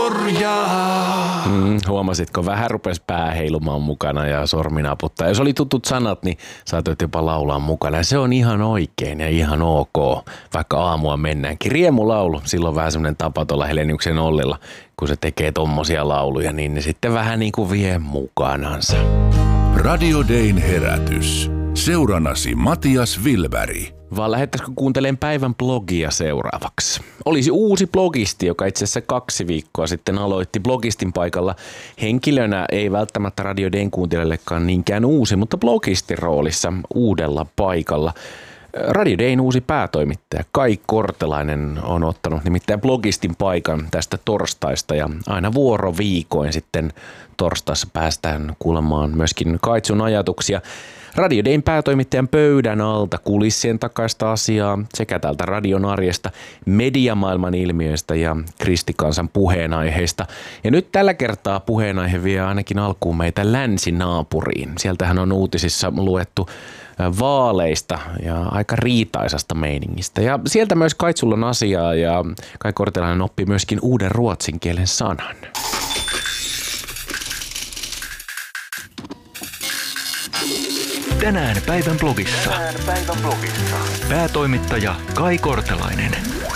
Huomasitko, vähän rupesi pää heilumaan mukana ja sormi naputtaa. Jos oli tutut sanat, niin saatoit jopa laulaa mukana. Ja se on ihan oikein ja ihan ok, vaikka aamua mennäänkin. Riemulaulu, silloin vähän semmoinen tapa tuolla Heleniuksen Ollilla, kun se tekee tommosia lauluja, niin ne sitten vähän niin kuin vie mukanansa. Radio Dayn herätys. Seurannasi Matias Wilberg. Vaan lähettäisikö kuuntelemaan päivän blogia seuraavaksi? Olisi uusi blogisti, joka itse asiassa 2 viikkoa sitten aloitti blogistin paikalla. Henkilönä ei välttämättä Radio Dayn kuuntelijallekaan niinkään uusi, mutta blogistin roolissa uudella paikalla. Radio Dayn uusi päätoimittaja Kai Kortelainen on ottanut nimittäin blogistin paikan tästä torstaista ja aina vuoroviikoin sitten torstaissa päästään kuulemaan myöskin Kaitsun ajatuksia Radio Dayn päätoimittajan pöydän alta, kulissien takaista asiaa sekä täältä radion arjesta, mediamaailman ilmiöistä ja kristikansan puheenaiheista. Ja nyt tällä kertaa puheenaihe vie ainakin alkuun meitä länsinaapuriin. Sieltähän on uutisissa luettu vaaleista ja aika riitaisasta meiningistä. Ja sieltä myös Kaitsulla on asiaa ja Kai Kortelainen oppi myöskin uuden ruotsin kielen sanan. Tänään päivän blogissa. Päätoimittaja Kai Kortelainen.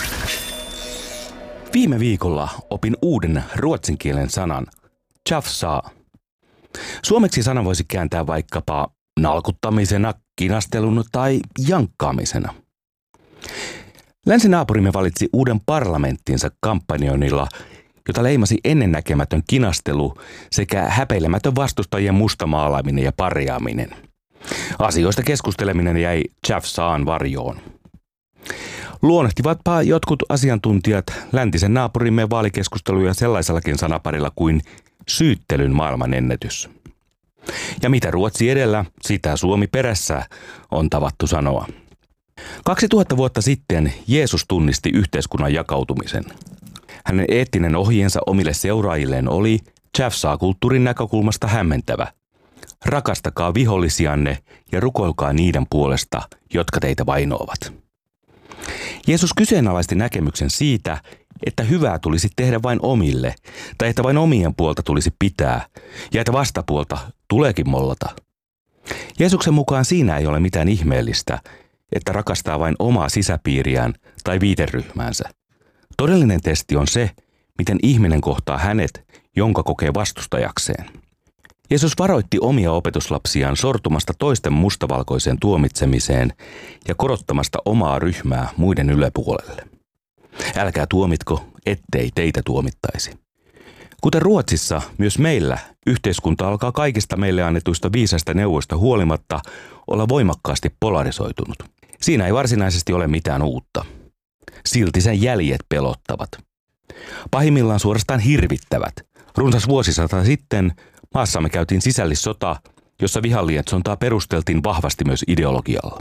Viime viikolla opin uuden ruotsin kielen sanan, tjafsaa. Suomeksi sana voisi kääntää vaikkapa nalkuttamisena, kinastelun tai jankkaamisena. Länsinaapurimme valitsi uuden parlamenttinsa kampanjoinnilla, jota leimasi ennennäkemätön kinastelu sekä häpeilemätön vastustajien mustamaalaaminen ja parjaaminen. Asioista keskusteleminen jäi tjafsaan varjoon. Luonnehtivatpa jotkut asiantuntijat läntisen naapurimme vaalikeskusteluja sellaisellakin sanaparilla kuin syyttelyn maailmanennätys. Ja mitä Ruotsi edellä, sitä Suomi perässä, on tavattu sanoa. 2000 vuotta sitten Jeesus tunnisti yhteiskunnan jakautumisen. Hänen eettinen ohjeensa omille seuraajilleen oli tjafsaa-kulttuurin näkökulmasta hämmentävä. Rakastakaa vihollisianne ja rukoilkaa niiden puolesta, jotka teitä vainoavat. Jeesus kyseenalaisti näkemyksen siitä, että hyvää tulisi tehdä vain omille, tai että vain omien puolta tulisi pitää, ja että vastapuolta tuleekin mollata. Jeesuksen mukaan siinä ei ole mitään ihmeellistä, että rakastaa vain omaa sisäpiiriään tai viiteryhmäänsä. Todellinen testi on se, miten ihminen kohtaa hänet, jonka kokee vastustajakseen. Jeesus varoitti omia opetuslapsiaan sortumasta toisten mustavalkoiseen tuomitsemiseen ja korottamasta omaa ryhmää muiden yläpuolelle. Älkää tuomitko, ettei teitä tuomittaisi. Kuten Ruotsissa, myös meillä yhteiskunta alkaa kaikista meille annetuista viisaista neuvoista huolimatta olla voimakkaasti polarisoitunut. Siinä ei varsinaisesti ole mitään uutta. Silti sen jäljet pelottavat. Pahimmillaan suorastaan hirvittävät. Runsas vuosisata sitten maassamme käytiin sisällissota, jossa vihanlietsontaa perusteltiin vahvasti myös ideologialla.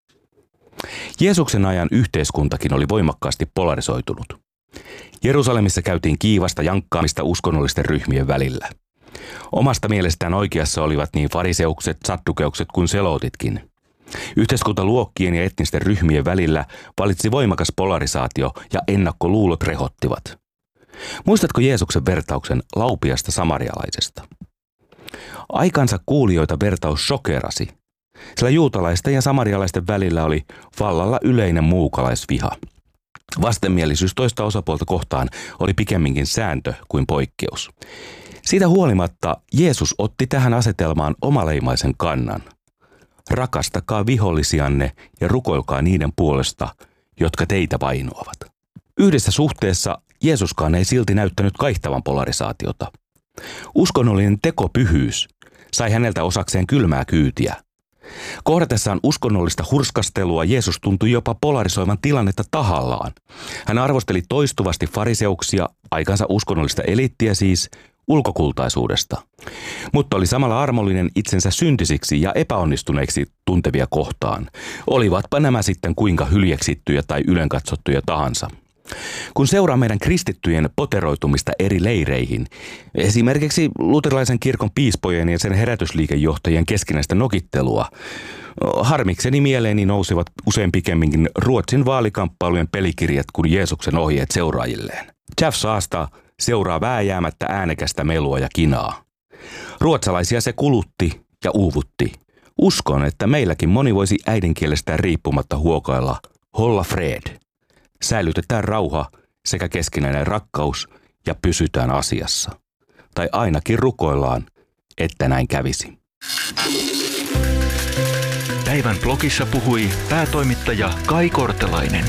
Jeesuksen ajan yhteiskuntakin oli voimakkaasti polarisoitunut. Jerusalemissa käytiin kiivasta jankkaamista uskonnollisten ryhmien välillä. Omasta mielestään oikeassa olivat niin fariseukset, saddukeukset kuin selootitkin. Yhteiskuntaluokkien ja etnisten ryhmien välillä valitsi voimakas polarisaatio ja ennakkoluulot rehottivat. Muistatko Jeesuksen vertauksen laupiasta samarialaisesta? Aikansa kuulijoita vertaus shokerasi, sillä juutalaisten ja samarialaisten välillä oli vallalla yleinen muukalaisviha. Vastenmielisyys toista osapuolta kohtaan oli pikemminkin sääntö kuin poikkeus. Siitä huolimatta Jeesus otti tähän asetelmaan omaleimaisen kannan. Rakastakaa vihollisianne ja rukoilkaa niiden puolesta, jotka teitä vainoavat. Yhdessä suhteessa Jeesuskaan ei silti näyttänyt kaihtavan polarisaatiota. Uskonnollinen tekopyhyys sai häneltä osakseen kylmää kyytiä. Kohdatessaan uskonnollista hurskastelua Jeesus tuntui jopa polarisoivan tilannetta tahallaan. Hän arvosteli toistuvasti fariseuksia, aikansa uskonnollista eliittiä siis, ulkokultaisuudesta. Mutta oli samalla armollinen itsensä syntisiksi ja epäonnistuneiksi tuntevia kohtaan. Olivatpa nämä sitten kuinka hyljeksittyjä tai ylenkatsottuja tahansa. Kun seuraa meidän kristittyjen poteroitumista eri leireihin, esimerkiksi luterilaisen kirkon piispojen ja sen herätysliikejohtajien keskinäistä nokittelua, harmikseni mieleeni nousivat usein pikemminkin Ruotsin vaalikamppailujen pelikirjat kuin Jeesuksen ohjeet seuraajilleen. Tjafsaasta seuraa vääjäämättä äänekästä melua ja kinaa. Ruotsalaisia se kulutti ja uuvutti. Uskon, että meilläkin moni voisi äidinkielestään riippumatta huokailla Hålla fred. Säilytetään rauha sekä keskinäinen rakkaus ja pysytään asiassa. Tai ainakin rukoillaan, että näin kävisi. Päivän blogissa puhui päätoimittaja Kai Kortelainen.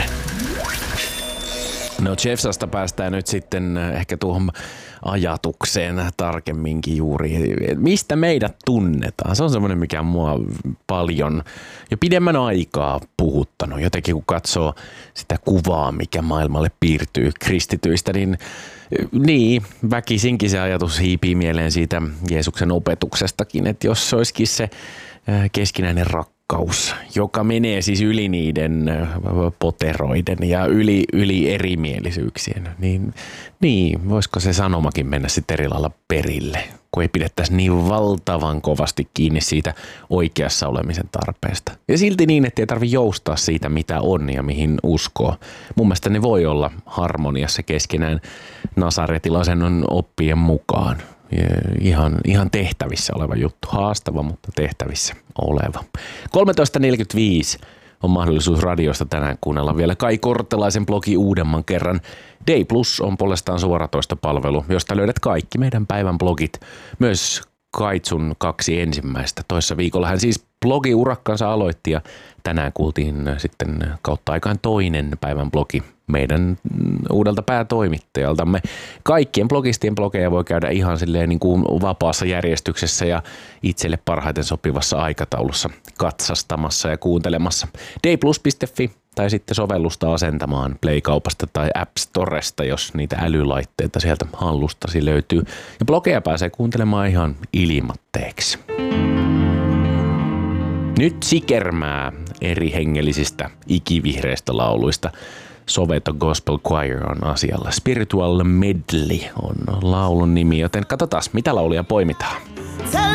No Jeffsasta päästään nyt sitten ehkä tuohon ajatukseen tarkemminkin juuri. Mistä meidät tunnetaan? Se on semmoinen, mikä mua paljon jo pidemmän aikaa puhuttanut. Jotenkin kun katsoo sitä kuvaa, mikä maailmalle piirtyy kristityistä, niin väkisinkin se ajatus hiipii mieleen siitä Jeesuksen opetuksestakin, että jos se olisikin se keskinäinen rakkaus, joka menee siis yli niiden poteroiden ja yli erimielisyyksien, niin voisiko se sanomakin mennä sitten eri lailla perille, kun ei pidettäisi niin valtavan kovasti kiinni siitä oikeassa olemisen tarpeesta. Ja silti niin, että ei tarvitse joustaa siitä, mitä on ja mihin uskoo. Mun mielestä ne voi olla harmoniassa keskenään nasaretilaisen oppien mukaan. Ihan tehtävissä oleva juttu. Haastava, mutta tehtävissä oleva. 13.45 on mahdollisuus radiosta tänään kuunnella vielä Kai Kortelaisen blogi uudemman kerran. Day Plus on puolestaan suoratoistopalvelu, josta löydät kaikki meidän päivän blogit. Myös Kaitsun 2 ensimmäistä. Toissa viikolla hän siis blogiurakkansa aloitti ja tänään kuultiin sitten kautta aikaan toinen päivän blogi meidän uudelta päätoimittajaltamme. Kaikkien blogistien blogeja voi käydä ihan silleen niin kuin vapaassa järjestyksessä ja itselle parhaiten sopivassa aikataulussa katsastamassa ja kuuntelemassa. dayplus.fi tai sitten sovellusta asentamaan Play-kaupasta tai App Storesta, jos niitä älylaitteita sieltä hallustasi löytyy. Ja blogeja pääsee kuuntelemaan ihan ilmatteeksi. Nyt sikermää eri hengellisistä ikivihreistä lauluista. Soveto Gospel Choir on asialla. Spiritual Medley on laulun nimi, joten katsotaan, mitä lauluja poimitaan.